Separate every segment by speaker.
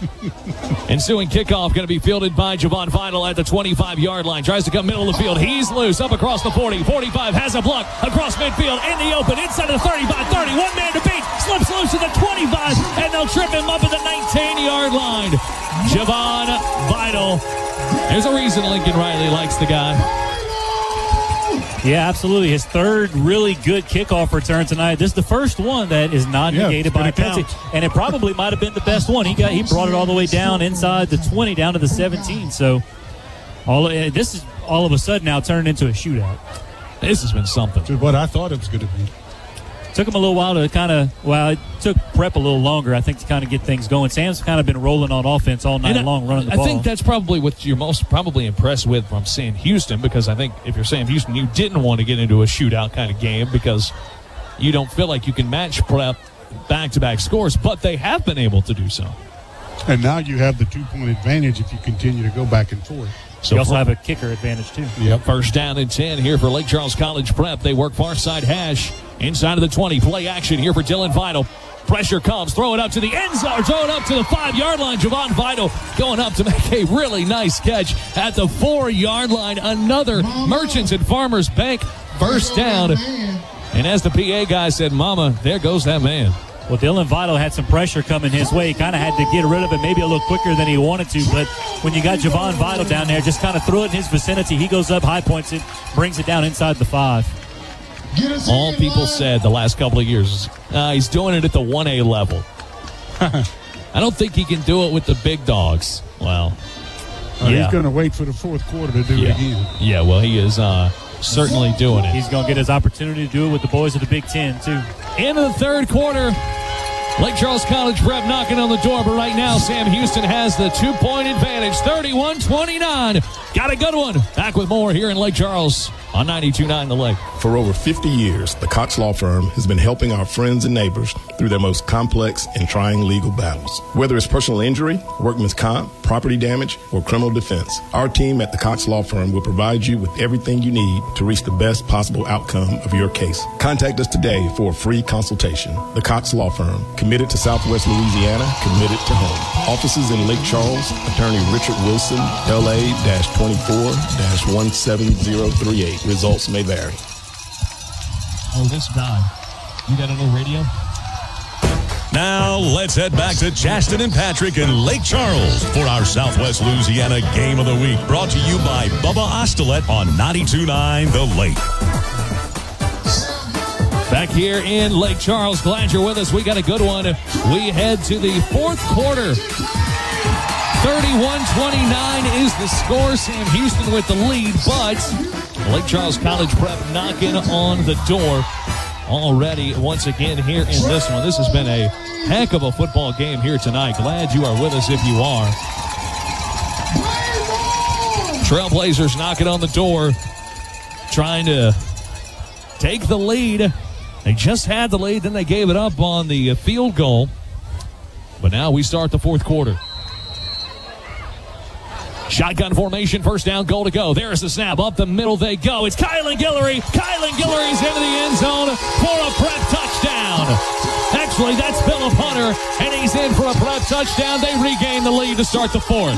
Speaker 1: Ensuing kickoff going to be fielded by Javon Vital at the 25-yard line. Tries to come middle of the field. He's loose up across the 40. 45 has a block across midfield in the open. Inside of the 35, 30. One man to beat. Slips loose at the 25, and they'll trip him up at the 19-yard line. Javon Vital. There's a reason Lincoln Riley likes the guy.
Speaker 2: Yeah, absolutely. His third really good kickoff return tonight. This is the first one that is not negated by a penalty, and it probably might have been the best one. He brought it all the way down inside the 20, down to the 17. So this is all of a sudden now turning into a shootout.
Speaker 1: This has been something.
Speaker 3: To what I thought it was going to be.
Speaker 2: Took him a little while to it took prep a little longer, I think, to kind of get things going. Sam's kind of been rolling on offense all night long, running the ball.
Speaker 1: I think that's probably what you're most probably impressed with from Sam Houston, because I think if you're Sam Houston, you didn't want to get into a shootout kind of game because you don't feel like you can match prep back-to-back scores, but they have been able to do so.
Speaker 3: And now you have the 2-point advantage if you continue to go back and forth.
Speaker 2: So you also have a kicker advantage, too.
Speaker 1: Yep. First down and 10 here for Lake Charles College Prep. They work far side hash inside of the 20. Play action here for Dylan Vital. Pressure comes. Throw it up to the end zone. Throw it up to the 5-yard line. Javon Vital going up to make a really nice catch at the 4-yard line. Another Merchants and Farmers Bank first down. And as the PA guy said, Mama, there goes that man.
Speaker 2: Well, Dylan Vital had some pressure coming his way. He kind of had to get rid of it maybe a little quicker than he wanted to. But when you got Javon Vital down there, just kind of throw it in his vicinity. He goes up, high points it, brings it down inside the 5.
Speaker 1: All people said the last couple of years, he's doing it at the 1A level. I don't think he can do it with the big dogs. Well,
Speaker 3: he's going to wait for the fourth quarter to do it again.
Speaker 1: Yeah, well, he is certainly doing it.
Speaker 2: He's going to get his opportunity to do it with the boys of the Big Ten, too.
Speaker 1: Into the third quarter, Lake Charles College Prep knocking on the door, but right now Sam Houston has the 2-point advantage, 31-29. Got a good one. Back with more here in Lake Charles on 92.9 The Lake.
Speaker 4: For over 50 years, the Cox Law Firm has been helping our friends and neighbors through their most complex and trying legal battles. Whether it's personal injury, workman's comp, property damage, or criminal defense, our team at the Cox Law Firm will provide you with everything you need to reach the best possible outcome of your case. Contact us today for a free consultation. The Cox Law Firm, committed to Southwest Louisiana, committed to home. Offices in Lake Charles, Attorney Richard Wilson, LA-24-17038. Results may vary.
Speaker 1: Oh, this guy. You got a little radio?
Speaker 5: Now, let's head back to Chaston and Patrick in Lake Charles for our Southwest Louisiana Game of the Week. Brought to you by Bubba Ostelet on 92.9 The Lake.
Speaker 1: Back here in Lake Charles. Glad you're with us. We got a good one. We head to the fourth quarter. 31-29 is the score. Sam Houston with the lead, but Lake Charles College Prep knocking on the door already once again here in this one. This has been a heck of a football game here tonight. Glad you are with us if you are. Trailblazers knocking on the door, trying to take the lead. They just had the lead, then they gave it up on the field goal. But now we start the fourth quarter. Shotgun formation, first down, goal to go. There's the snap. Up the middle they go. It's Kylan Guillory. Kylan Guillory's into the end zone for a prep touchdown. Actually, that's Phillip Hunter, and he's in for a prep touchdown. They regain the lead to start the fourth.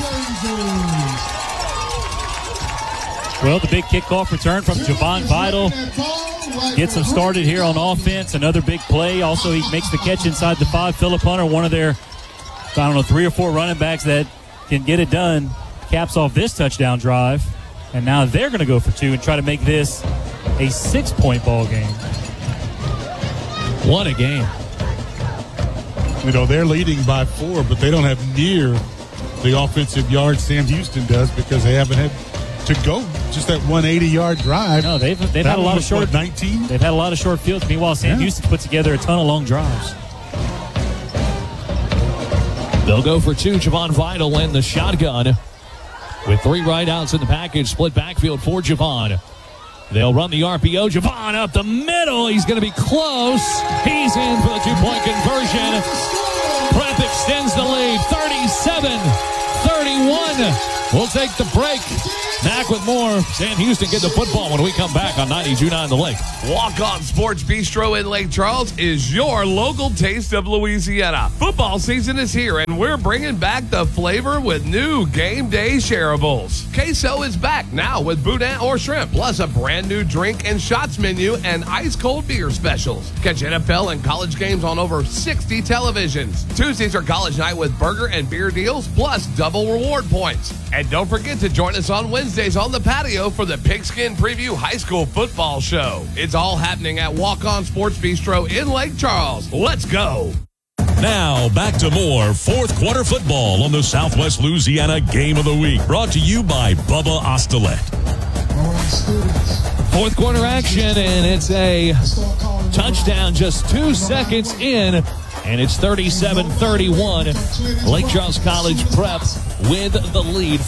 Speaker 2: Well, the big kickoff return from Javon Vital gets them started here on offense. Another big play. Also, he makes the catch inside the 5. Phillip Hunter, one of their, 3 or 4 running backs that can get it done, caps off this touchdown drive. And now they're going to go for 2 and try to make this a 6-point ball game.
Speaker 1: What a game.
Speaker 3: You know, they're leading by 4, but they don't have near the offensive yards Sam Houston does because they haven't had to go just that 180-yard drive.
Speaker 2: No, they've had a lot of short
Speaker 3: 19.
Speaker 2: They've had a lot of short fields. Meanwhile, Sam Houston put together a ton of long drives.
Speaker 1: They'll go for 2. Javon Vital in the shotgun with 3 right outs in the package. Split backfield for Javon. They'll run the RPO. Javon up the middle. He's going to be close. He's in for the 2-point conversion. Prep extends the lead. 37-31. We'll take the break. back with more. Sam Houston get the football when we come back on 92.9 The Lake.
Speaker 6: Walk On Sports Bistro in Lake Charles is your local taste of Louisiana. Football season is here, and we're bringing back the flavor with new game day shareables. Queso is back now with boudin or shrimp, plus a brand new drink and shots menu and ice-cold beer specials. Catch NFL and college games on over 60 televisions. Tuesdays are college night with burger and beer deals, plus double reward points. And don't forget to join us on Wednesdays on the patio for the Pigskin Preview High School Football Show. It's all happening at Walk On Sports Bistro in Lake Charles. Let's go.
Speaker 5: Now, back to more fourth quarter football on the Southwest Louisiana Game of the Week. Brought to you by Bubba Ostelet.
Speaker 1: Fourth quarter action, and it's a touchdown just 2 seconds in, and it's 37-31. Lake Charles College Prep with the lead,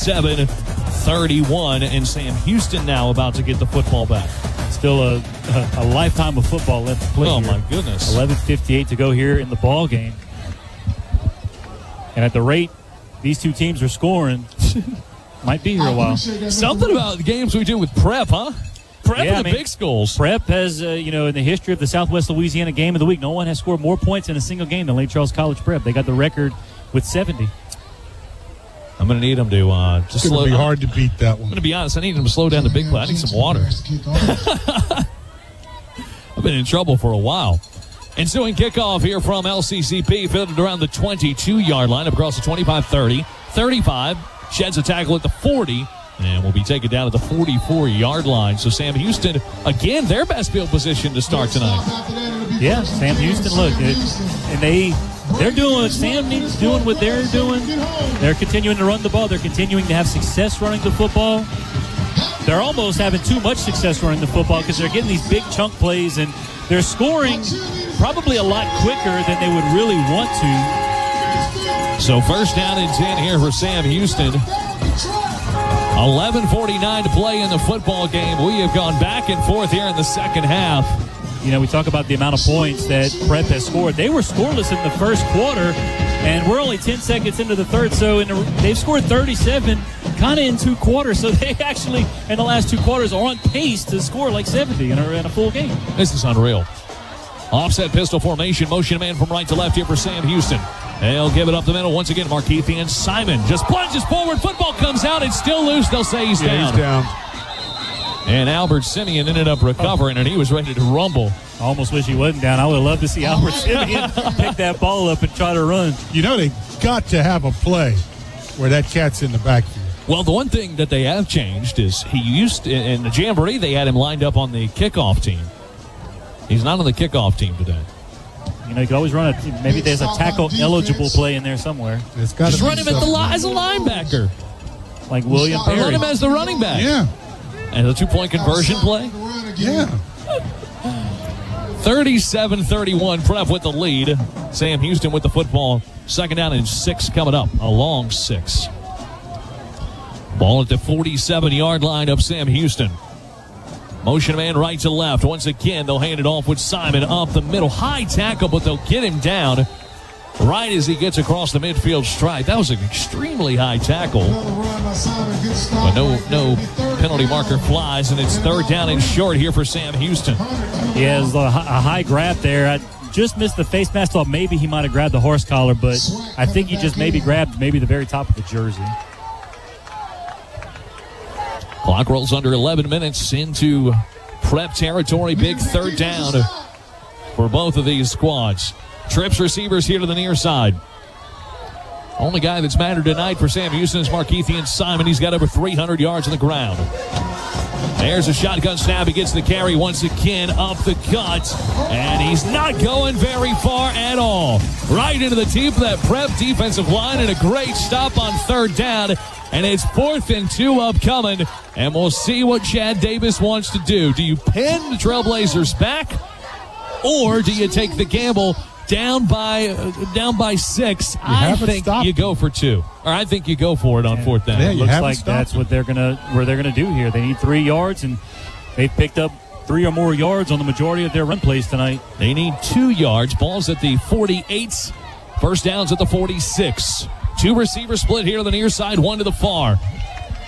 Speaker 1: 37-31, and Sam Houston now about to get the football back.
Speaker 2: Still a lifetime of football left to play.
Speaker 1: Oh,
Speaker 2: here.
Speaker 1: my goodness.
Speaker 2: 11:58 to go here in the ball game. And at the rate these two teams are scoring, might be here a while.
Speaker 1: Something about the games we do with Prep, huh? Prep and the big schools.
Speaker 2: Prep has, in the history of the Southwest Louisiana Game of the Week, no one has scored more points in a single game than Lake Charles College Prep. They got the record with 70.
Speaker 1: I'm going to need them to just slow down.
Speaker 3: It's going to be hard to beat that one.
Speaker 1: I'm going to be honest. I need them to slow down the big play. I need some water. I've been in trouble for a while. Ensuing kickoff here from LCCP, fielded around the 22-yard line, across the 25-30, 35, sheds a tackle at the 40, and will be taken down at the 44-yard line. So Sam Houston, again, their best field position to start tonight.
Speaker 2: Yeah, Sam Houston, look, and they're doing what Sam needs, doing what they're doing. They're continuing to run the ball. They're continuing to have success running the football. They're almost having too much success running the football because they're getting these big chunk plays, and they're scoring probably a lot quicker than they would really want to.
Speaker 1: So first down and 10 here for Sam Houston. 11:49 to play in the football game. We have gone back and forth here in the second half.
Speaker 2: We talk about the amount of points that Prep has scored. They were scoreless in the first quarter, and we're only 10 seconds into the third. So they've scored 37 kind of in 2 quarters. So they actually, in the last 2 quarters, are on pace to score like 70 in a full game.
Speaker 1: This is unreal. Offset pistol formation, motion man from right to left here for Sam Houston. They'll give it up the middle once again. Markeithian Simon just plunges forward. Football comes out. It's still loose. They'll say he's down.
Speaker 3: He's down.
Speaker 1: And Albert Simeon ended up recovering, and he was ready to rumble.
Speaker 2: I almost wish he wasn't down. I would love to see Albert Simeon pick that ball up and try to run.
Speaker 3: They got to have a play where that cat's in the backfield.
Speaker 1: Well, the one thing that they have changed is he used to, in the Jamboree, they had him lined up on the kickoff team. He's not on the kickoff team today.
Speaker 2: You could always run maybe there's a tackle-eligible play in there somewhere.
Speaker 1: Just run him as a linebacker.
Speaker 2: Like William
Speaker 1: Or
Speaker 2: Perry.
Speaker 1: run him as the running back.
Speaker 3: Yeah.
Speaker 1: And the 2-point conversion play?
Speaker 3: Yeah.
Speaker 1: 37-31, Prep with the lead. Sam Houston with the football. Second down and 6 coming up. A long 6. Ball at the 47-yard line of Sam Houston. Motion man right to left. Once again, they'll hand it off with Simon up the middle. High tackle, but they'll get him down right as he gets across the midfield stripe. That was an extremely high tackle. But no penalty marker flies, and it's third down and short here for Sam Houston.
Speaker 2: He has a high grab there. I just missed the face mask. Thought maybe he might have grabbed the horse collar, but I think he just grabbed the very top of the jersey.
Speaker 1: Clock rolls under 11 minutes into Prep territory. Big third down for both of these squads. Trips receivers here to the near side. Only guy that's mattered tonight for Sam Houston is Markeithian Simon. He's got over 300 yards on the ground. There's a shotgun snap. He gets the carry once again up the gut. And he's not going very far at all. Right into the teeth of that Prep defensive line, and a great stop on third down. And it's 4th and 2 upcoming. And we'll see what Chad Davis wants to do. Do you pin the Trailblazers back? Or do you take the gamble down by 6? I think you go for 2. Or I think you go for it on 4th down.
Speaker 2: It looks like that's what they're gonna do here. They need 3 yards, and they've picked up 3 or more yards on the majority of their run plays tonight.
Speaker 1: They need 2 yards. Ball's at the 48. First down's at the 46. 2 receivers split here on the near side, 1 to the far.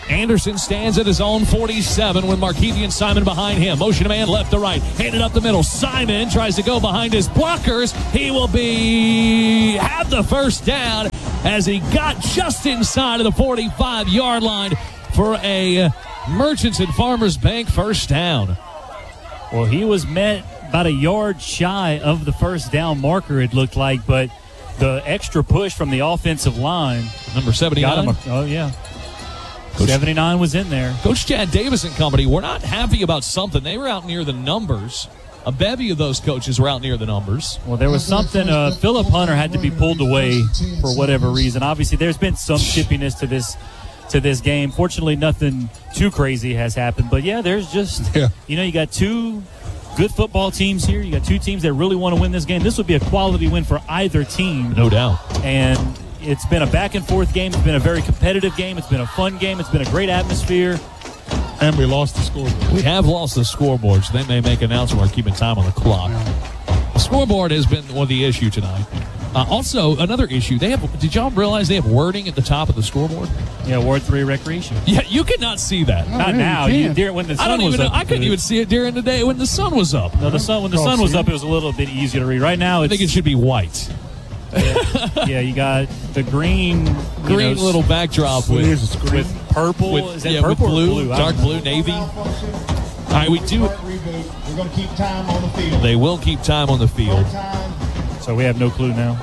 Speaker 1: Anderson stands at his own 47 with Markeithian Simon behind him. Motion man left to right. Handed up the middle. Simon tries to go behind his blockers. He will have the first down as he got just inside of the 45-yard line for a Merchants and Farmers Bank first down.
Speaker 2: Well, he was met about a yard shy of the first down marker, it looked like, but the extra push from the offensive line.
Speaker 1: Number 79.
Speaker 2: Got him. Coach 79 was in there.
Speaker 1: Coach Chad Davis and company were not happy about something. They were out near the numbers. A bevy of those coaches were out near the numbers.
Speaker 2: Well, there was something. Philip Hunter had to be pulled away for whatever reason. Obviously, there's been some chippiness to this game. Fortunately, nothing too crazy has happened. But, there's just, you got two good football teams here. You got two teams that really want to win this game. This would be a quality win for either team.
Speaker 1: No doubt.
Speaker 2: And it's been a back-and-forth game. It's been a very competitive game. It's been a fun game. It's been a great atmosphere.
Speaker 3: And we lost the scoreboard.
Speaker 1: We have lost the scoreboard, so they may make an announcement. We're keeping time on the clock. The scoreboard has been one of the issue tonight. Also, another issue. Did y'all realize they have wording at the top of the scoreboard?
Speaker 2: Yeah, Ward 3 Recreation.
Speaker 1: Yeah, you could not see that.
Speaker 2: Not now. When the sun was up.
Speaker 1: I couldn't even see it during the day when the sun was up.
Speaker 2: No, when the sun was up, it was a little bit easier to read. Right now,
Speaker 1: I think it should be white.
Speaker 2: You got the green
Speaker 1: little backdrop
Speaker 2: with purple.
Speaker 1: Is
Speaker 2: that purple
Speaker 1: with blue,
Speaker 2: or blue?
Speaker 1: dark blue, navy. All right, we do.
Speaker 7: We're going to keep time on the field.
Speaker 1: They will keep time on the field.
Speaker 2: So we have no clue now.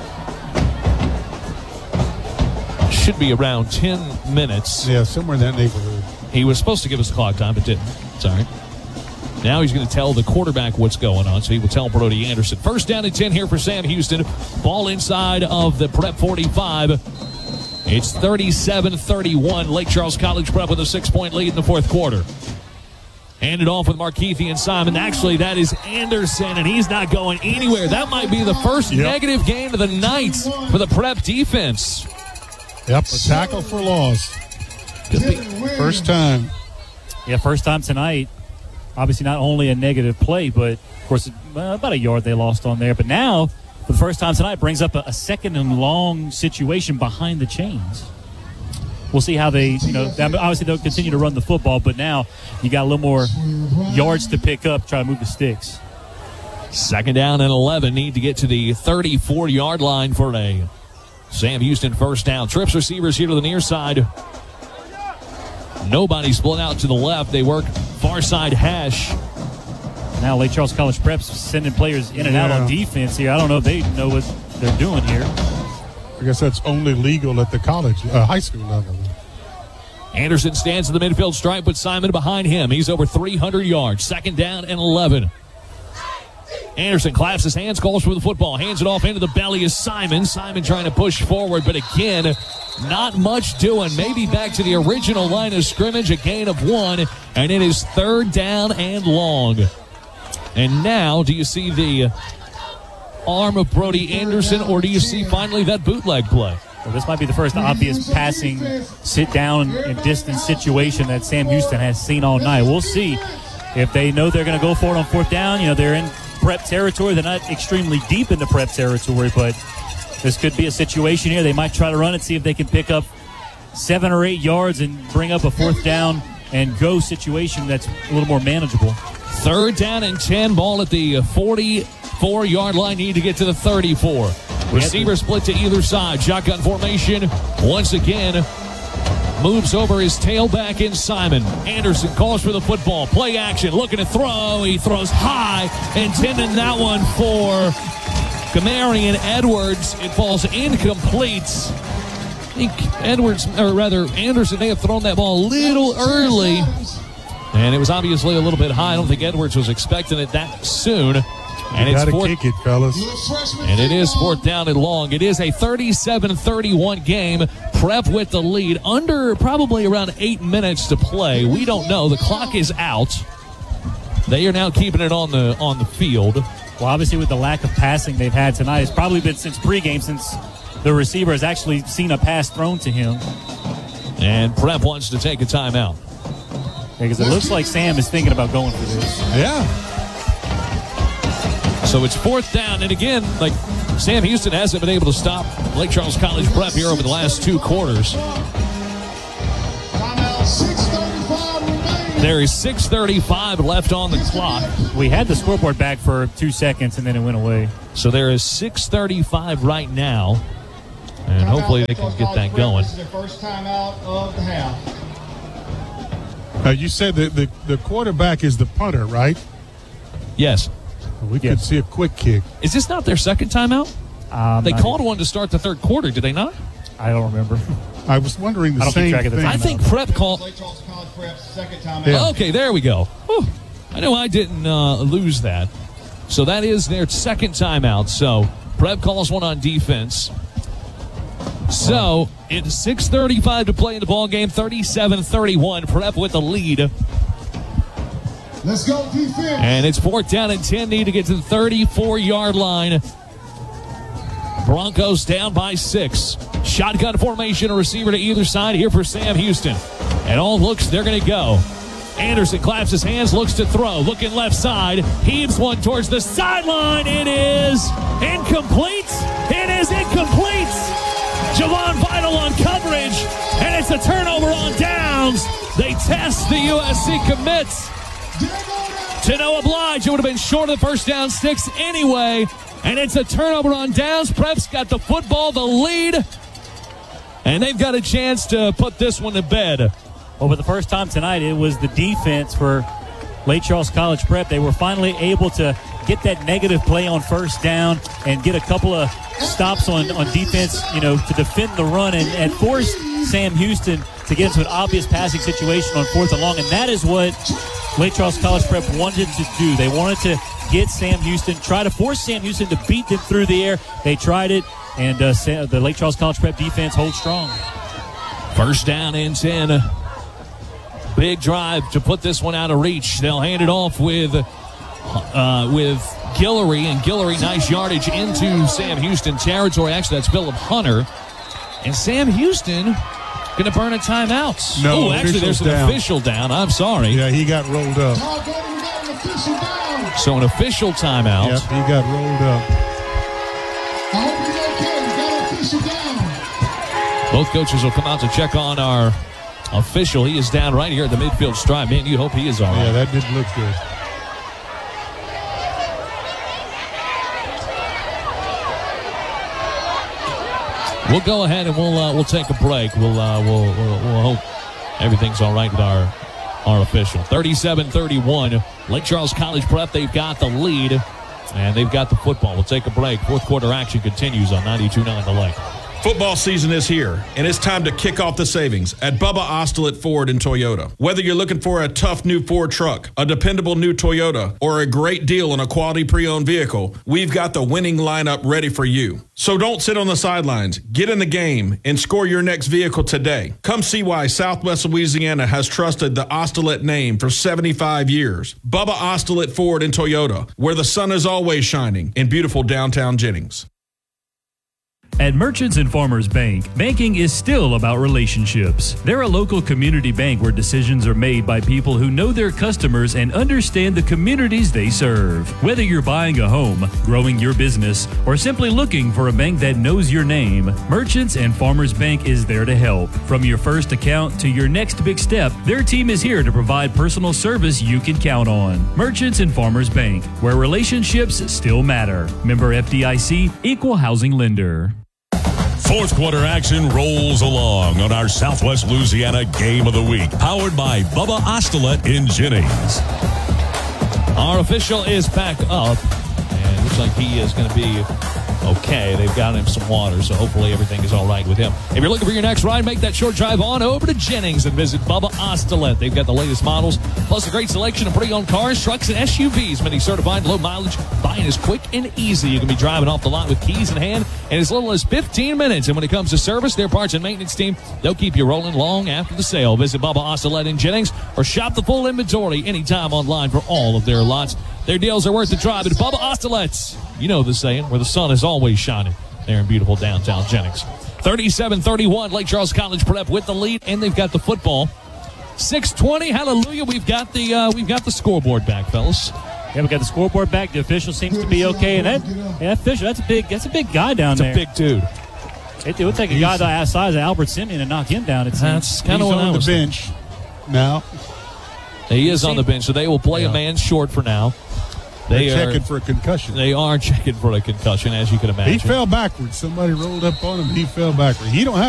Speaker 1: Should be around 10 minutes.
Speaker 3: Yeah, somewhere in that neighborhood.
Speaker 1: He was supposed to give us clock time, but didn't. Sorry. Now he's going to tell the quarterback what's going on, so he will tell Brody Anderson. First down and 10 here for Sam Houston. Ball inside of the Prep 45. It's 37-31. Lake Charles College Prep with a 6-point lead in the fourth quarter. Handed off with Markeithian Simon. Actually, that is Anderson, and he's not going anywhere. That might be the first negative gain of the night for the Prep defense.
Speaker 3: Yep, a tackle for loss. First time.
Speaker 2: Yeah, first time tonight. Obviously not only a negative play, but, of course, about a yard they lost on there. But now, for the first time tonight, brings up a second and long situation behind the chains. We'll see how they, obviously they'll continue to run the football, but now you got a little more yards to pick up, try to move the sticks.
Speaker 1: Second down and 11. Need to get to the 34-yard line for a Sam Houston first down. Trips receivers here to the near side. Nobody split out to the left. They work far side hash.
Speaker 2: Now Lake Charles College Prep's sending players in and out on defense here. I don't know if they know what they're doing here.
Speaker 3: I guess that's only legal at the high school level.
Speaker 1: Anderson stands in the midfield stripe with Simon behind him. He's over 300 yards. Second down and 11. Anderson claps his hands, calls for the football, hands it off into the belly of Simon. Simon trying to push forward, but again, not much doing. Maybe back to the original line of scrimmage, a gain of 1, and it is third down and long. And now, do you see the arm of Brody Anderson, or do you see finally that bootleg play?
Speaker 2: Well, this might be the first obvious passing sit-down and distance situation that Sam Houston has seen all night. We'll see if they know they're going to go for it on fourth down. They're in Prep territory. They're not extremely deep into Prep territory, but this could be a situation here. They might try to run it, see if they can pick up 7 or 8 yards and bring up a fourth down and go situation that's a little more manageable.
Speaker 1: Third down and 10, ball at the 44-yard line. Need to get to the 34. Receiver split to either side. Shotgun formation once again. Moves over his tailback in Simon. Anderson calls for the football. Play action, looking to throw. He throws high, intending that one for Gamarian Edwards. It falls incomplete. I think Anderson may have thrown that ball a little early. And it was obviously a little bit high. I don't think Edwards was expecting it that soon. And
Speaker 3: you
Speaker 1: it's
Speaker 3: gotta kick it, fellas.
Speaker 1: And it is fourth down and long. It is a 37-31 game. Prep with the lead. Under probably around 8 minutes to play. We don't know. The clock is out. They are now keeping it on the field.
Speaker 2: Well, obviously with the lack of passing they've had tonight, it's probably been since pregame, since the receiver has actually seen a pass thrown to him.
Speaker 1: And Prep wants to take a timeout.
Speaker 2: Because it looks like Sam is thinking about going for this.
Speaker 3: Yeah.
Speaker 1: So it's fourth down, and again, like Sam Houston hasn't been able to stop Lake Charles College Prep here over the last 2 quarters.
Speaker 7: 6:35 remaining.
Speaker 1: There is 6:35 left on the clock.
Speaker 2: We had the scoreboard back for 2 seconds, and then it went away.
Speaker 1: So there is 6:35 right now. And hopefully they can get that going.
Speaker 7: This is the first time out of the half.
Speaker 3: You said that the quarterback is the punter, right?
Speaker 1: Yes.
Speaker 3: We could see a quick kick.
Speaker 1: Is this not their second timeout? They
Speaker 2: Not-
Speaker 1: called one to start the third quarter, did they not?
Speaker 2: I don't remember.
Speaker 3: I was wondering the
Speaker 2: I don't keep
Speaker 3: same
Speaker 2: track of the
Speaker 3: thing.
Speaker 1: I think Prep called.
Speaker 7: Lake Charles College Prep's second time
Speaker 3: Yeah.
Speaker 7: out.
Speaker 1: Okay, there we go. Whew. I know I didn't lose that. So that is their second timeout. So Prep calls one on defense. So it's 6:35 to play in the ball game. 37-31. Prep with the lead.
Speaker 7: Let's go defense.
Speaker 1: And it's 4th down and 10. Need to get to the 34-yard line. Broncos down by 6. Shotgun formation, a receiver to either side here for Sam Houston. And all looks, they're going to go. Anderson claps his hands, looks to throw. Looking left side, heaves one towards the sideline. It is incomplete. It is incomplete. Javon Vital on coverage, and it's a turnover on downs. They test the USC commits. To no oblige, it would have been short of the first down sticks anyway. And it's a turnover on downs. Prep's got the football, the lead. And they've got a chance to put this one to bed.
Speaker 2: Well, for the first time tonight, it was the defense for Lake Charles College Prep. They were finally able to get that negative play on first down and get a couple of stops on defense, to defend the run and force Sam Houston to get into an obvious passing situation on 4th and long. And that is what Lake Charles College Prep wanted to do. They wanted to get Sam Houston, try to force Sam Houston to beat them through the air. They tried it, and the Lake Charles College Prep defense holds strong.
Speaker 1: First down and 10. Big drive to put this one out of reach. They'll hand it off with Guillory, and Guillory, nice yardage into Sam Houston territory. Actually, that's Phillip Hunter. And Sam Houston going to burn a timeout.
Speaker 3: No,
Speaker 1: oh, actually, there's an official down. I'm sorry.
Speaker 3: Yeah, he got rolled up.
Speaker 7: Todd Gordon, we got an official down.
Speaker 1: So an official timeout.
Speaker 3: Yep, he got rolled up.
Speaker 7: I hope he's okay. We got an official down.
Speaker 1: Both coaches will come out to check on our official. He is down right here at the midfield stripe. Man, you hope he is all right.
Speaker 3: Yeah, that didn't look good.
Speaker 1: We'll go ahead and we'll take a break. We'll hope everything's all right with our official. 37-31. Lake Charles College Prep, they've got the lead, and they've got the football. We'll take a break. Fourth quarter action continues on 92.9 The Lake.
Speaker 8: Football season is here, and it's time to kick off the savings at Bubba Ostelet Ford and Toyota. Whether you're looking for a tough new Ford truck, a dependable new Toyota, or a great deal on a quality pre-owned vehicle, we've got the winning lineup ready for you. So don't sit on the sidelines. Get in the game and score your next vehicle today. Come see why Southwest Louisiana has trusted the Ostelet name for 75 years. Bubba Ostelet Ford and Toyota, where the sun is always shining in beautiful downtown Jennings.
Speaker 9: At Merchants and Farmers Bank, banking is still about relationships. They're a local community bank where decisions are made by people who know their customers and understand the communities they serve. Whether you're buying a home, growing your business, or simply looking for a bank that knows your name, Merchants and Farmers Bank is there to help. From your first account to your next big step, their team is here to provide personal service you can count on. Merchants and Farmers Bank, where relationships still matter. Member FDIC, Equal Housing Lender.
Speaker 5: Fourth quarter action rolls along on our Southwest Louisiana Game of the Week, powered by Bubba Ostelet in Jennings.
Speaker 1: Our official is back up, and it looks like he is going to be okay. They've got him some water, so hopefully everything is all right with him. If you're looking for your next ride, make that short drive on over to Jennings and visit Bubba Ostelet. They've got the latest models, plus a great selection of pre-owned cars, trucks, and SUVs. Many certified low mileage. Buying is quick and easy. You can be driving off the lot with keys in hand in as little as 15 minutes. And when it comes to service, their parts and maintenance team, they'll keep you rolling long after the sale. Visit Bubba Ostelet in Jennings or shop the full inventory anytime online for all of their lots. Their deals are worth the drive at Bubba Ostelet. You know the saying, where the sun is always shining. There in beautiful downtown Jennings. 37-31, Lake Charles College Prep with the lead, and they've got the football. 6:20, hallelujah, we've got the scoreboard back, fellas.
Speaker 2: Yeah, we got the scoreboard back. The official seems to be okay, and that official, that's a big guy down there.
Speaker 1: It's a big dude.
Speaker 2: It would take a guy the size of Albert Simeon to knock him down.
Speaker 1: That's kind of what I was
Speaker 3: on the bench. now.
Speaker 1: He is on the bench, so they will play a man short for now.
Speaker 3: They're checking for a concussion.
Speaker 1: They are checking for a concussion, as you can imagine.
Speaker 3: He fell backwards. Somebody rolled up on him, and he fell backwards. He don't have